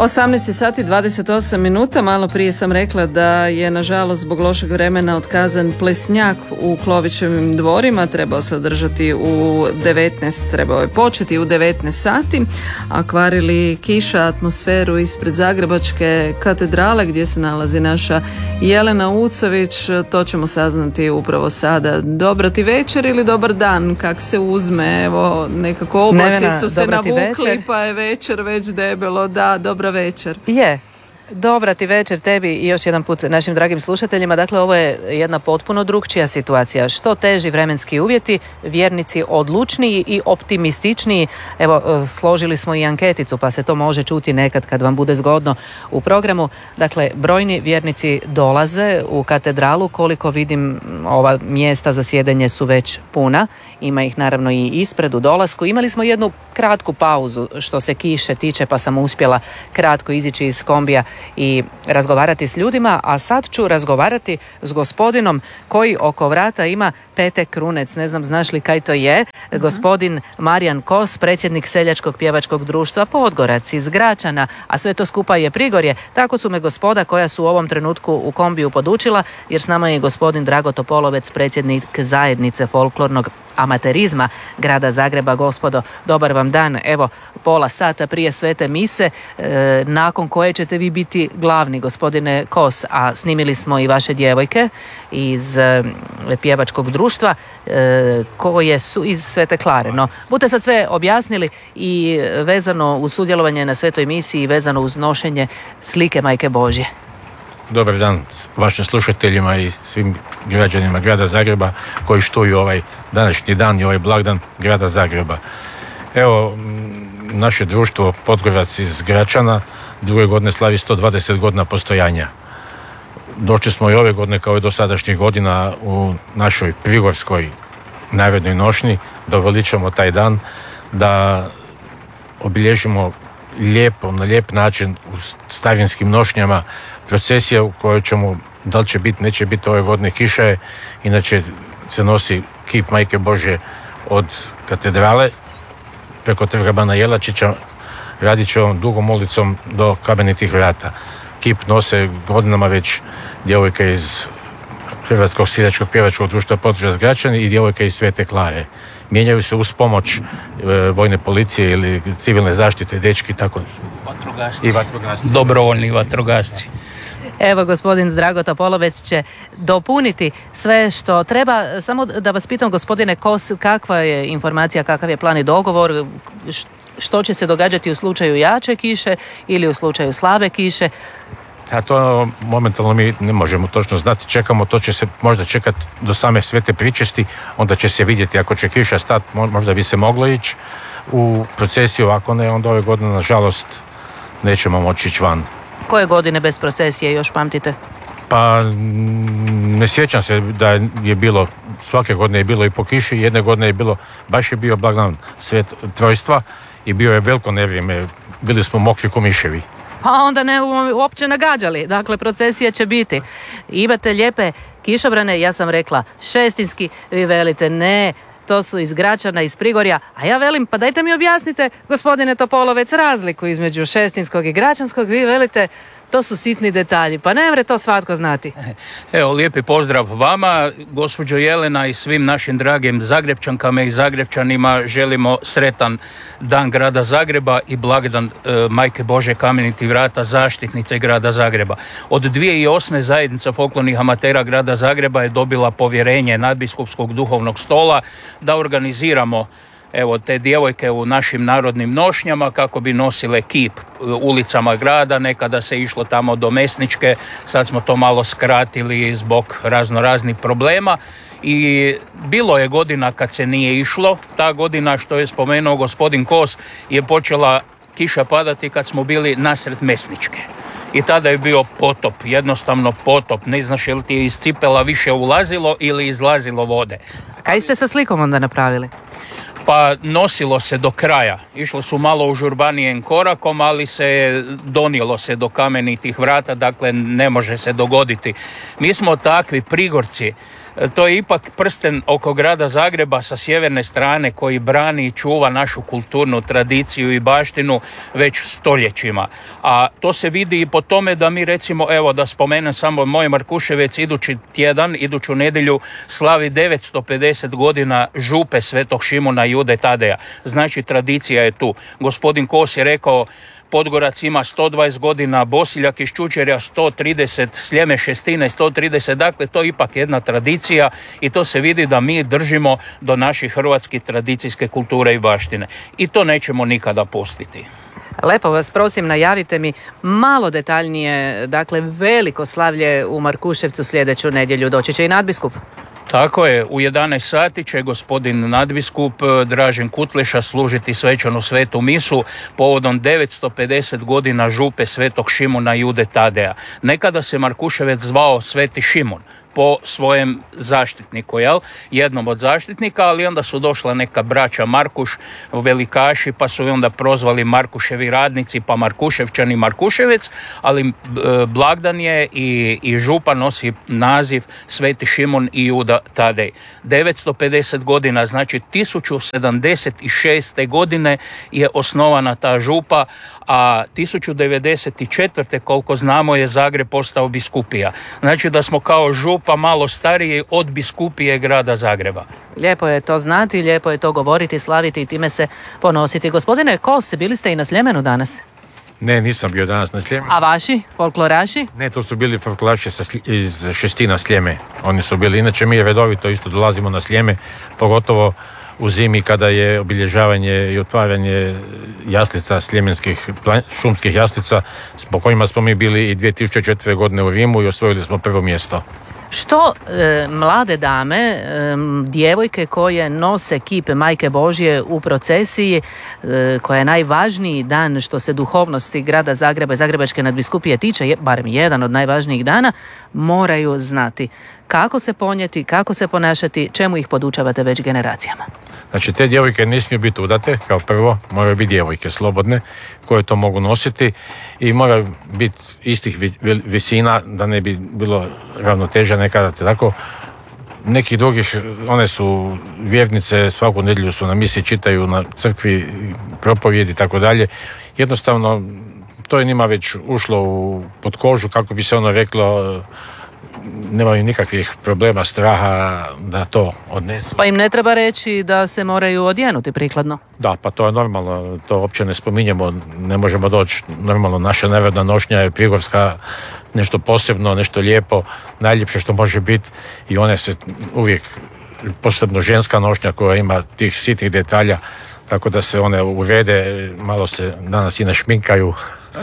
18 sati 28 minuta, malo prije sam rekla da je nažalost zbog lošeg vremena otkazan plesnjak u Klovićevim dvorima, trebao se održati u 19, trebao je početi u 19 sati, a kvarili kiša atmosferu ispred Zagrebačke katedrale gdje se nalazi naša Jelena Ucović, to ćemo saznati upravo sada. Dobro ti večer ili dobar dan, kak se uzme, evo nekako oblaci su se navukli pa je večer već debelo, da, dobra večer. Je. Dobra ti večer tebi i još jedan put našim dragim slušateljima. Dakle, ovo je jedna potpuno drukčija situacija. Što teži vremenski uvjeti, vjernici odlučniji i optimističniji. Evo, složili smo i anketicu, pa se to može čuti nekad kad vam bude zgodno u programu. Dakle, brojni vjernici dolaze u katedralu. Koliko vidim, ova mjesta za sjedenje su već puna. Ima ih naravno i ispred u dolasku. Imali smo jednu kratku pauzu što se kiše tiče, pa sam uspjela kratko izići iz kombija i razgovarati s ljudima, a sad ću razgovarati s gospodinom koji oko vrata ima pete krunec. Ne znam, znaš li kaj to je? Gospodin Marijan Kos, predsjednik Seljačkog pjevačkog društva Podgorac iz Gračana, a sve to skupa je Prigorje. Tako su me gospoda koja su u ovom trenutku u kombiju podučila, jer s nama je gospodin Drago Topolovec, predsjednik zajednice folklornog amaterizma grada Zagreba. Gospodo, dobar vam dan. Evo, pola sata prije svete mise, nakon koje ćete vi biti glavni, gospodine Kos, a snimili smo i vaše djevojke iz pjevačkog društva koje su iz Svete Klare. No, budete sad sve objasnili i vezano uz sudjelovanje na svetoj misiji i vezano uz nošenje slike Majke Božje. Dobar dan vašim slušateljima i svim građanima grada Zagreba koji štuju ovaj današnji dan i ovaj blagdan grada Zagreba. Evo, naše društvo Podgorac iz Gračana druge godine slavi 120 godina postojanja. Došli smo i ove godine kao i do sadašnjih godina u našoj prigorskoj narodnoj nošnji da veličamo taj dan, da obilježimo lijepo, na lijep način u stavinskim nošnjama procesija u kojoj ćemo, da li će biti, neće biti ove godine kiše, inače se nosi kip Majke Božje od katedrale preko trga Bana Jelačića, radit će ovom dugom ulicom do Kamenitih vrata. Kip nose godinama već djevojka iz Hrvatskog seljačkog pjevačkog društva Podgorac Gračani i djevojka iz Svete Klare. Mijenjaju se uz pomoć vojne policije ili civilne zaštite, dečki, tako i vatrogasci. Dobrovoljni vatrogasci. Evo, gospodin Drago Topolovec će dopuniti sve što treba. Samo da vas pitam, gospodine Kos, kakva je informacija, kakav je plan i dogovor, što će se događati u slučaju jače kiše ili u slučaju slabe kiše? A to momentalno mi ne možemo točno znati, čekamo, to će se možda čekati do same svete pričesti, onda će se vidjeti ako će kiša stati, možda bi se moglo ići u procesiju, ako ne, onda ove godine nažalost nećemo moći ići van. Koje godine bez procesije još pamtite? Pa ne sjećam se da je bilo, svake godine je bilo i po kiši, jedne godine je bilo, baš je bio blagdan Svet Trojstva i bio je veliko nevrijeme, bili smo mokri ko miševi. Pa onda ne uopće nagađali, dakle procesija će biti. Imate lijepe kišobrane, ja sam rekla šestinski, vi velite ne, to su iz Gračana, iz Prigorja, a ja velim, pa dajte mi objasnite, gospodine Topolovec, razliku između šestinskog i gračanskog, vi velite, to su sitni detalji, pa ne mre to svatko znati. Evo, lijepi pozdrav vama, gospođo Jelena, i svim našim dragim Zagrebčankama i Zagrebčanima. Želimo sretan dan grada Zagreba i blagdan Majke Božje Kamenitih vrata, zaštitnice grada Zagreba. Od 2008. zajednica folklornih amatera grada Zagreba je dobila povjerenje nadbiskupskog duhovnog stola da organiziramo evo te djevojke u našim narodnim nošnjama kako bi nosile kip ulicama grada. Nekada se išlo tamo do Mesničke, sad smo to malo skratili zbog raznih problema i bilo je godina kad se nije išlo. Ta godina, što je spomenuo gospodin Kos, je počela kiša padati kad smo bili nasred Mesničke. I tada je bio potop, jednostavno potop. Ne znaš je li ti je iz cipela više ulazilo ili izlazilo vode. A kaj ste sa slikom onda napravili? Pa nosilo se do kraja. Išlo su malo užurbanijem korakom, ali se donijelo se do Kamenitih vrata, dakle ne može se dogoditi. Mi smo takvi Prigorci To je ipak prsten oko grada Zagreba sa sjeverne strane koji brani i čuva našu kulturnu tradiciju i baštinu već stoljećima. A to se vidi i po tome da mi recimo, evo da spomenem samo moj Markuševec, iduću nedjelju slavi 950 godina župe Svetog Šimuna Jude Tadeja. Znači tradicija je tu. Gospodin Kos je rekao Podgorac ima 120 godina, Bosiljak iz Čučerja 130, Sljeme Šestine 130, dakle to je ipak jedna tradicija i to se vidi da mi držimo do naših hrvatskih tradicijske kulture i baštine. I to nećemo nikada pustiti. Lepo vas prosim, najavite mi malo detaljnije, dakle veliko slavlje u Markuševcu sljedeću nedjelju. Doći će i nadbiskup. Tako je, u 11 sati će gospodin nadbiskup Dražen Kutleša služiti svečanu svetu misu povodom 950 godina župe Svetog Šimuna Jude Tadeja. Nekada se Markuševec zvao Sveti Šimun po svojem zaštitniku, jednom od zaštitnika, ali onda su došla neka braća Markuš, velikaši, pa su onda prozvali Markuševi radnici, pa Markuševčani Markuševec, ali blagdan je i župa nosi naziv Sveti Šimun i Juda Tadej. 950 godina, znači 1076. godine je osnovana ta župa, a 1094. koliko znamo je Zagreb postao biskupija. Znači da smo kao župa malo stariji od biskupije grada Zagreba. Lijepo je to znati, lijepo je to govoriti, slaviti i time se ponositi. Gospodine Kos, bili ste i na Sljemenu danas? Ne, nisam bio danas na Sljemenu. A vaši, folkloraši? Ne, to su bili folkloraši iz Šestina Sljeme. Oni su bili, inače mi redovito isto dolazimo na Sljeme, pogotovo u zimi kada je obilježavanje i otvaranje jaslica, sljemenskih šumskih jaslica, po kojima smo mi bili i 2004. godine u Rimu i osvojili smo prvo mjesto. Što mlade dame, djevojke koje nose kip Majke Božje u procesiji, koja je najvažniji dan što se duhovnosti grada Zagreba i Zagrebačke nadbiskupije tiče, barem jedan od najvažnijih dana, moraju znati kako se ponijeti, kako se ponašati, čemu ih podučavate već generacijama? Znači, te djevojke ne smiju biti udate, kao prvo, moraju biti djevojke slobodne, koje to mogu nositi i moraju biti istih visina, da ne bi bilo ravnoteža nekada, tako. Nekih drugih, one su vjernice, svaku nedjelju su na misi, čitaju na crkvi propovjedi i tako dalje. Jednostavno, to je njima već ušlo pod kožu, kako bi se ono reklo, nemaju nikakvih problema, straha da to odnesu. Pa im ne treba reći da se moraju odjenuti prikladno. Da, pa to je normalno, to uopće ne spominjemo, ne možemo doći, normalno naša narodna nošnja je prigorska, nešto posebno, nešto lijepo, najljepše što može biti i one se uvijek, posebno ženska nošnja koja ima tih sitnih detalja, tako da se one urede, malo se danas i našminkaju.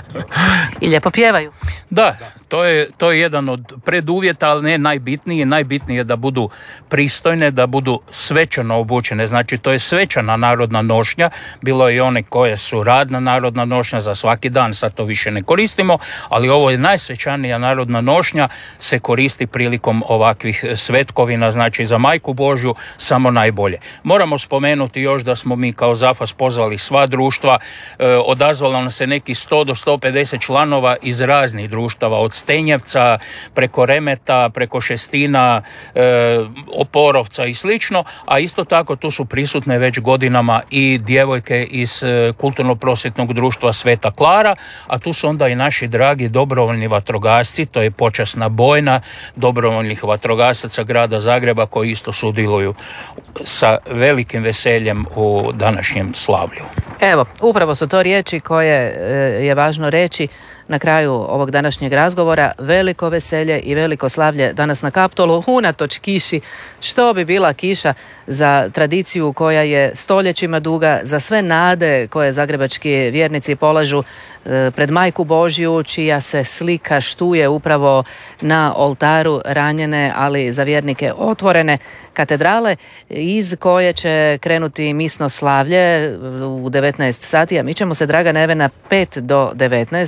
I lijepo pjevaju. Da, to je jedan od preduvjeta, ali ne najbitniji. Najbitnije je da budu pristojne, da budu svečano obučene. Znači, to je svečana narodna nošnja. Bilo je i one koje su radna narodna nošnja za svaki dan, sad to više ne koristimo, ali ovo je najsvećanija narodna nošnja, se koristi prilikom ovakvih svetkovina, znači za Majku Božju samo najbolje. Moramo spomenuti još da smo mi kao ZAFAS pozvali sva društva, odazvalo nam se neki 100 do 150 članova iz raznih društava, od Stenjevca, preko Remeta, preko Šestina, Oporovca i slično, a isto tako tu su prisutne već godinama i djevojke iz kulturno-prosvjetnog društva Sveta Klara, a tu su onda i naši dragi dobrovoljni vatrogasci, to je počasna bojna dobrovoljnih vatrogasaca grada Zagreba koji isto sudjeluju sa velikim veseljem u današnjem slavlju. Evo, upravo su to riječi koje je važno reći na kraju ovog današnjeg razgovora. Veliko veselje i veliko slavlje danas na Kaptolu, unatoč kiši. Što bi bila kiša za tradiciju koja je stoljećima duga, za sve nade koje zagrebački vjernici polažu pred Majku Božju, čija se slika štuje upravo na oltaru ranjene, ali za vjernike otvorene katedrale, iz koje će krenuti misno slavlje u 19 sati, a mi ćemo se, draga Nevena, 5 do 19, dakle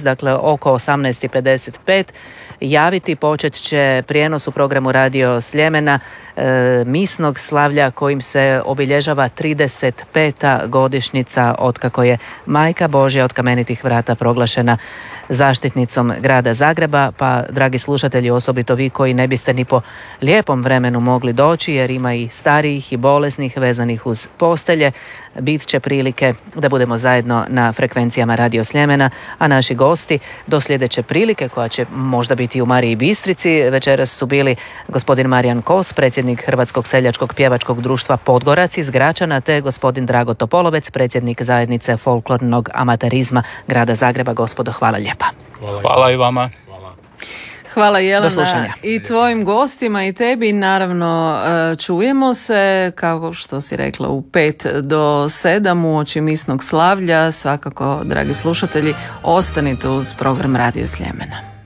oko 18:55 javiti. Počet će prijenos u programu Radio Sljemena misnog slavlja kojim se obilježava 35. godišnjica otkako je Majka Božja od kamenitih vrata proglašena zaštitnicom grada Zagreba, pa dragi slušatelji, osobito vi koji ne biste ni po lijepom vremenu mogli doći jer ima i starijih i bolesnih vezanih uz postelje, bit će prilike da budemo zajedno na frekvencijama Radio Sljemena, a naši gosti do sljedeće prilike koja će možda biti u Mariji Bistrici. Večeras su bili gospodin Marijan Kos, predsjednik Hrvatskog seljačkog pjevačkog društva Podgorac iz Gračana, te gospodin Drago Topolovec, predsjednik zajednice folklornog amaterizma grada Zagreba. Gospodo, hvala lijepa. Hvala i vama. Hvala Jelena i tvojim gostima i tebi. Naravno, čujemo se, kao što si rekla, u 5 do 7 uoči misnog slavlja. Svakako, dragi slušatelji, ostanite uz program Radio Sljemena.